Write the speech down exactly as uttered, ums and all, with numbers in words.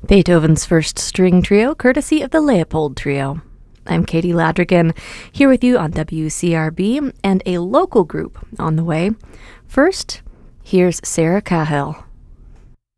Beethoven's First String Trio, courtesy of the Leopold Trio. I'm Katie Ladrigan, here with you on W C R B, and a local group on the way. First, here's Sarah Cahill.